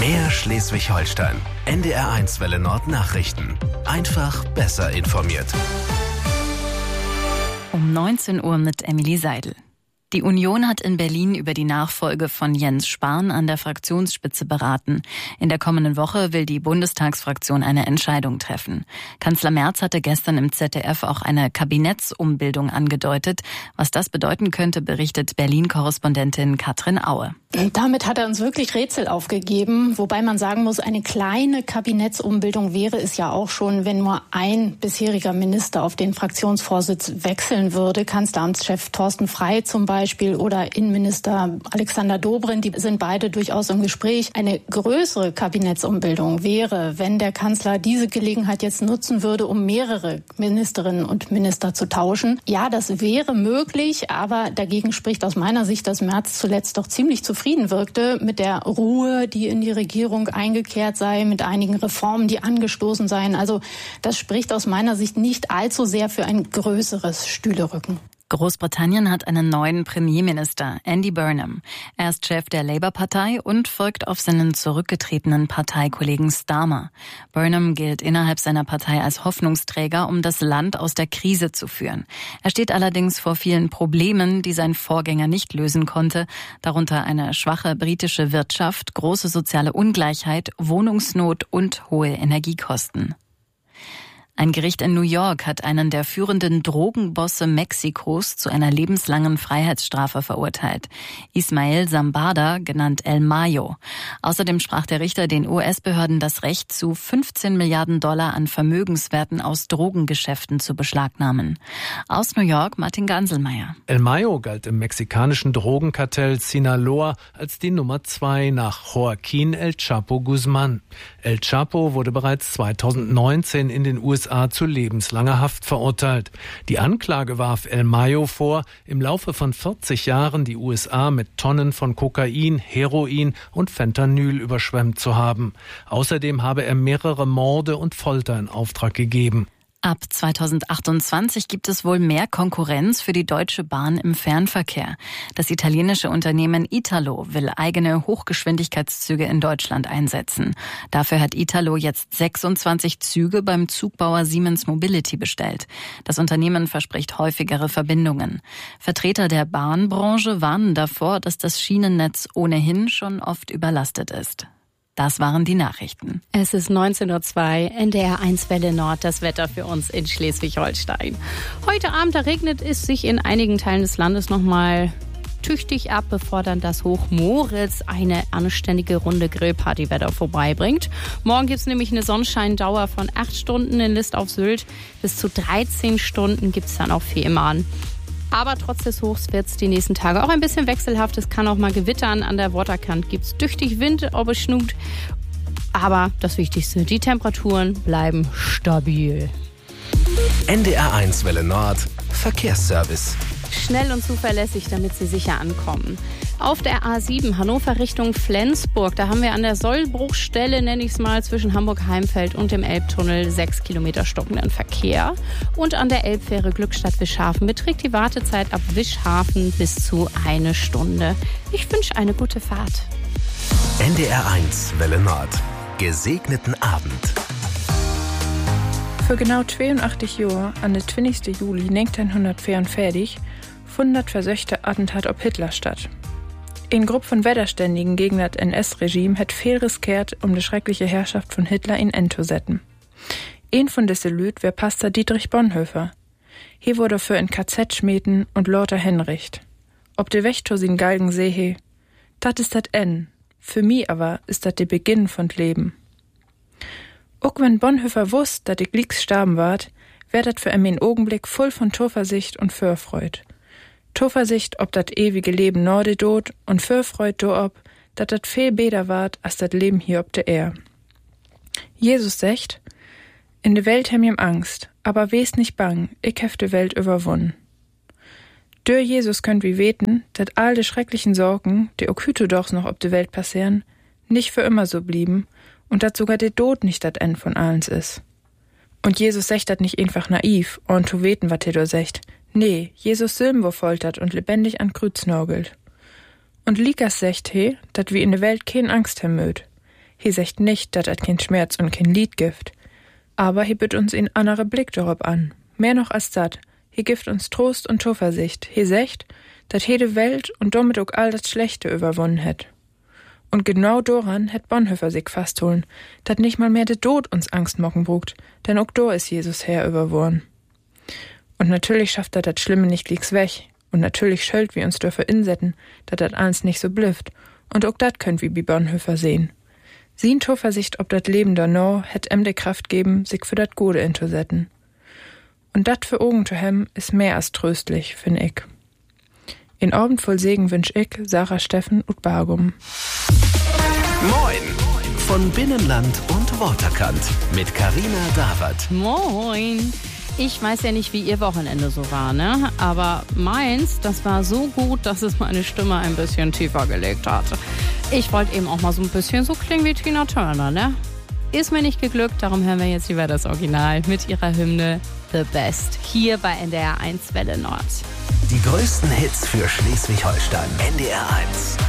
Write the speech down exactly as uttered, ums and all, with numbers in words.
Mehr Schleswig-Holstein. N D R eins Welle Nord Nachrichten. Einfach besser informiert. Um neunzehn Uhr mit Emily Seidel. Die Union hat in Berlin über die Nachfolge von Jens Spahn an der Fraktionsspitze beraten. In der kommenden Woche will die Bundestagsfraktion eine Entscheidung treffen. Kanzler Merz hatte gestern im Z D F auch eine Kabinettsumbildung angedeutet. Was das bedeuten könnte, berichtet Berlin-Korrespondentin Katrin Aue. Damit hat er uns wirklich Rätsel aufgegeben, wobei man sagen muss, eine kleine Kabinettsumbildung wäre es ja auch schon, wenn nur ein bisheriger Minister auf den Fraktionsvorsitz wechseln würde. Kanzleramtschef Thorsten Frey zum Beispiel oder Innenminister Alexander Dobrindt, die sind beide durchaus im Gespräch. Eine größere Kabinettsumbildung wäre, wenn der Kanzler diese Gelegenheit jetzt nutzen würde, um mehrere Ministerinnen und Minister zu tauschen. Ja, das wäre möglich, aber dagegen spricht aus meiner Sicht, dass Merz zuletzt doch ziemlich zufrieden Frieden wirkte mit der Ruhe, die in die Regierung eingekehrt sei, mit einigen Reformen, die angestoßen seien. Also das spricht aus meiner Sicht nicht allzu sehr für ein größeres Stühlerücken. Großbritannien hat einen neuen Premierminister, Andy Burnham. Er ist Chef der Labour-Partei und folgt auf seinen zurückgetretenen Parteikollegen Starmer. Burnham gilt innerhalb seiner Partei als Hoffnungsträger, um das Land aus der Krise zu führen. Er steht allerdings vor vielen Problemen, die sein Vorgänger nicht lösen konnte, darunter eine schwache britische Wirtschaft, große soziale Ungleichheit, Wohnungsnot und hohe Energiekosten. Ein Gericht in New York hat einen der führenden Drogenbosse Mexikos zu einer lebenslangen Freiheitsstrafe verurteilt. Ismael Zambada, genannt El Mayo. Außerdem sprach der Richter den U S-Behörden das Recht zu, fünfzehn Milliarden Dollar an Vermögenswerten aus Drogengeschäften zu beschlagnahmen. Aus New York, Martin Ganselmeier. El Mayo galt im mexikanischen Drogenkartell Sinaloa als die Nummer zwei nach Joaquín El Chapo Guzmán. El Chapo wurde bereits zweitausendneunzehn in den U S A zu lebenslanger Haft verurteilt. Die Anklage warf El Mayo vor, im Laufe von vierzig Jahren die U S A mit Tonnen von Kokain, Heroin und Fentanyl überschwemmt zu haben. Außerdem habe er mehrere Morde und Folter in Auftrag gegeben. Ab zweitausendachtundzwanzig gibt es wohl mehr Konkurrenz für die Deutsche Bahn im Fernverkehr. Das italienische Unternehmen Italo will eigene Hochgeschwindigkeitszüge in Deutschland einsetzen. Dafür hat Italo jetzt sechsundzwanzig Züge beim Zugbauer Siemens Mobility bestellt. Das Unternehmen verspricht häufigere Verbindungen. Vertreter der Bahnbranche warnen davor, dass das Schienennetz ohnehin schon oft überlastet ist. Das waren die Nachrichten. Es ist neunzehn Uhr zwei, N D R eins Welle Nord, das Wetter für uns in Schleswig-Holstein. Heute Abend, da regnet es sich in einigen Teilen des Landes nochmal tüchtig ab, bevor dann das Hoch Moritz eine anständige Runde Grillpartywetter vorbeibringt. Morgen gibt es nämlich eine Sonnenscheindauer von acht Stunden in List auf Sylt. Bis zu dreizehn Stunden gibt es dann auf Fehmarn. Aber trotz des Hochs wird es die nächsten Tage auch ein bisschen wechselhaft. Es kann auch mal gewittern. An der Waterkant gibt es tüchtig Wind, ob es schnut. Aber das Wichtigste, die Temperaturen bleiben stabil. N D R eins Welle Nord Verkehrsservice. Schnell und zuverlässig, damit Sie sicher ankommen. Auf der A sieben Hannover Richtung Flensburg, da haben wir an der Sollbruchstelle, nenne ich es mal, zwischen Hamburg-Heimfeld und dem Elbtunnel sechs Kilometer stockenden Verkehr. Und an der Elbfähre Glückstadt-Wischhafen beträgt die Wartezeit ab Wischhafen bis zu eine Stunde. Ich wünsche eine gute Fahrt. N D R eins Welle Nord. Gesegneten Abend. Für genau zweiundachtzig Jahre, an den zwanzigsten Juli neunzehnhundertvierundvierzig, fand das versöchte Attentat auf Hitler statt. Eine Gruppe von Widerständigen gegen das N S-Regime hat viel riskiert, um die schreckliche Herrschaft von Hitler in End zu setzen. Ein von diesen Lüt wär Pastor Dietrich Bonhoeffer. Hier wurde für ein K Z schmieden und Lothar Henricht. Ob de Wächter sin Galgen sehe, dat ist dat N. Für mi aber ist dat de Beginn von Leben. Auch wenn Bonhoeffer wusst, dat de Glicks starben ward, wär dat für em in Augenblick voll von Torversicht und Vorfreud. Torversicht, ob dat ewige Leben norde dot und Vorfreud do ob, dat dat viel beder ward, als dat Leben hier ob de Er. Jesus sagt, in de Welt hem jem Angst, aber wes nicht bang, ich hef de Welt überwunnen. Durch Jesus könnt wir weten, dat all de schrecklichen Sorgen, die auch hüte doch noch ob de Welt passieren, nicht für immer so blieben und dat sogar de Tod nicht dat End von allens is. Und Jesus sagt dat nicht einfach naiv, und zu weten, wat er do sagt. Nee, Jesus Silben foltert und lebendig an Kreuz nörgelt. Und Likas sagt he, dat wir in de Welt kein Angst hem möt. He secht nicht, dat et kein Schmerz und kein Lied gift. Aber he bütt uns in andere Blick darauf an. Mehr noch als dat. He gift uns Trost und Zuversicht. He secht, dat jede Welt und damit auch all das Schlechte überwonnen hätt. Und genau doran hätt Bonhoeffer sich fastholen, dat nicht mal mehr de Tod uns Angst mocken brugt, denn auch do is Jesus Herr überworn. Und natürlich schafft er dat Schlimme nicht liegs weg. Und natürlich schöllt wir uns dürfe insetten, dat dat alles nicht so blüfft. Und auch dat könnt wir wie Bonhoeffer sehen. Sien Zuversicht ob dat Leben danach hätt em de Kraft geben, sich für dat Gute inzusetzen. Und dat für Augen zu hem is mehr als tröstlich, find ich. In Abend voll Segen wünsch ich, Sarah Steffen und Bargum. Moin von Binnenland und Waterkant mit Carina Dawert. Moin. Ich weiß ja nicht, wie ihr Wochenende so war, ne? Aber meins, das war so gut, dass es meine Stimme ein bisschen tiefer gelegt hat. Ich wollte eben auch mal so ein bisschen so klingen wie Tina Turner, ne? Ist mir nicht geglückt, darum hören wir jetzt lieber das Original mit ihrer Hymne The Best hier bei N D R eins Welle Nord. Die größten Hits für Schleswig-Holstein. N D R eins.